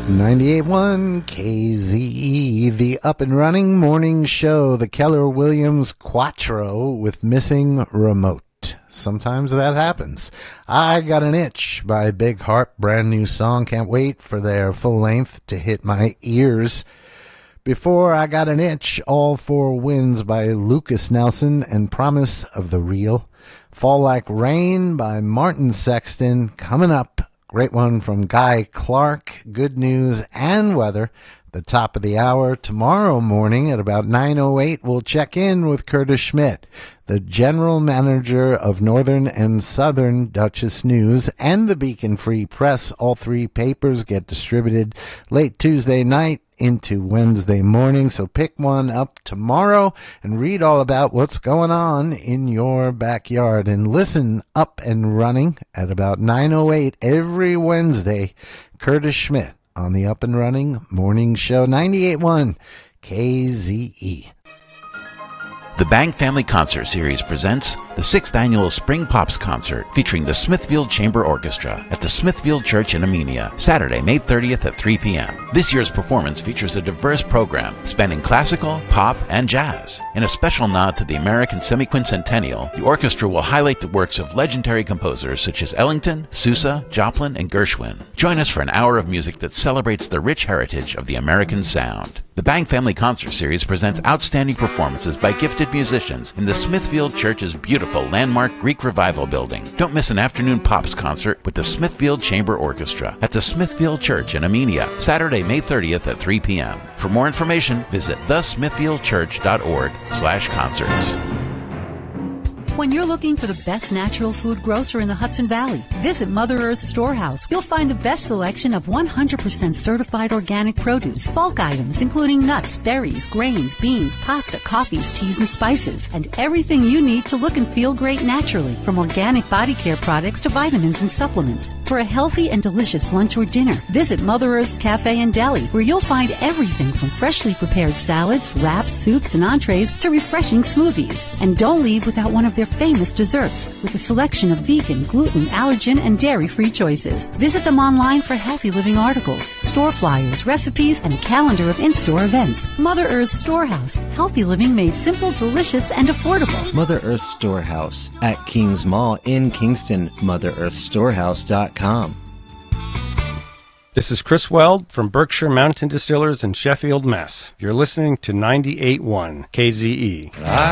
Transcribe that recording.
98.1 KZE, the up and running morning show, the Keller Williams Quattro with Missing Remote. Sometimes that happens. I Got an Itch by Big Harp, brand new song. Can't wait for their full length to hit my ears. Before I Got an Itch, All Four Winds by Lucas Nelson and Promise of the Real. Fall Like Rain by Martin Sexton. Coming up, great one from Guy Clark. Good news and weather. The top of the hour tomorrow morning at about 9:08, we'll check in with Curtis Schmidt, the general manager of Northern and Southern Dutchess News and the Beacon Free Press. All three papers get distributed late Tuesday night into Wednesday morning, so pick one up tomorrow and read all about what's going on in your backyard. And listen up and running at about 9:08 every Wednesday. Curtis Schmidt on the Up and Running Morning Show, 98.1 KZE. The Bang Family Concert Series presents the 6th Annual Spring Pops Concert featuring the Smithfield Chamber Orchestra at the Smithfield Church in Amenia, Saturday, May 30th at 3 p.m. This year's performance features a diverse program spanning classical, pop, and jazz. In a special nod to the American semi-quincentennial, the orchestra will highlight the works of legendary composers such as Ellington, Sousa, Joplin, and Gershwin. Join us for an hour of music that celebrates the rich heritage of the American sound. The Bang Family Concert Series presents outstanding performances by gifted musicians in the Smithfield Church's beautiful landmark Greek Revival building. Don't miss an afternoon pops concert with the Smithfield Chamber Orchestra at the Smithfield Church in Amenia, Saturday, May 30th at 3 p.m. For more information, visit thesmithfieldchurch.org/concerts. When you're looking for the best natural food grocer in the Hudson Valley, visit Mother Earth Storehouse. You'll find the best selection of 100% certified organic produce, bulk items including nuts, berries, grains, beans, pasta, coffees, teas, and spices, and everything you need to look and feel great naturally, from organic body care products to vitamins and supplements. For a healthy and delicious lunch or dinner, visit Mother Earth's Cafe and Deli, where you'll find everything from freshly prepared salads, wraps, soups, and entrees to refreshing smoothies. And don't leave without one of their famous desserts with a selection of vegan, gluten, allergen, and dairy-free choices. Visit them online for healthy living articles, store flyers, recipes, and a calendar of in-store events. Mother Earth Storehouse. Healthy living made simple, delicious, and affordable. Mother Earth Storehouse at Kings Mall in Kingston. MotherEarthStorehouse.com. This is Chris Weld from Berkshire Mountain Distillers in Sheffield, Mass. You're listening to 98.1 KZE.